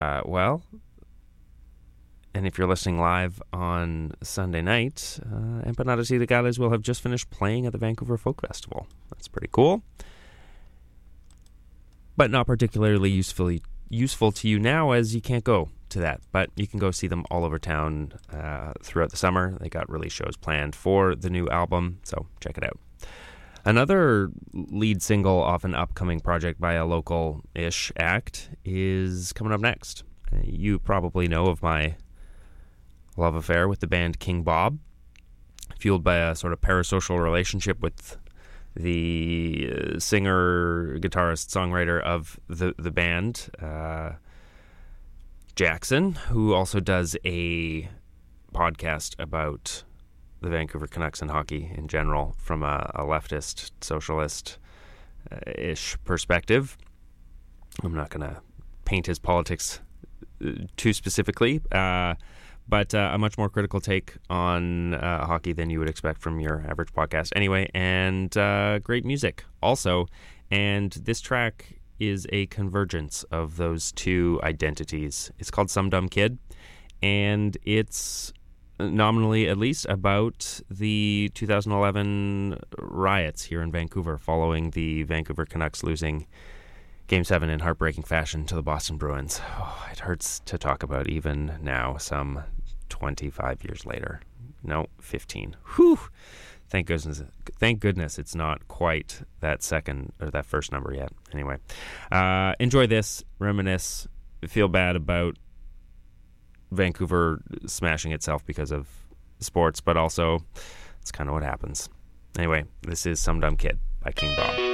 Well, and if you're listening live on Sunday night, Empanadas Ilegales will have just finished playing at the Vancouver Folk Festival. That's pretty cool. But not particularly useful to you now, as you can't go to that. But you can go see them all over town throughout the summer. They got release shows planned for the new album, so check it out. Another lead single off an upcoming project by a local-ish act is coming up next. You probably know of my love affair with the band King Bob, fueled by a sort of parasocial relationship with the singer, guitarist, songwriter of the band, Jackson, who also does a podcast about the Vancouver Canucks and hockey in general from a leftist, socialist-ish perspective. I'm not going to paint his politics too specifically, but a much more critical take on hockey than you would expect from your average podcast anyway, and great music also. And this track is a convergence of those two identities. It's called Some Dumb Kid, and it's nominally at least about the 2011 riots here in Vancouver following the Vancouver Canucks losing Game 7 in heartbreaking fashion to the Boston Bruins. Oh, it hurts to talk about even now, some 25 years later. No, 15. Whew. Thank goodness it's not quite that second or that first number yet. Anyway, enjoy this, reminisce, feel bad about Vancouver smashing itself because of sports, but also it's kind of what happens. Anyway, this is Some Dumb Kid by King Bob.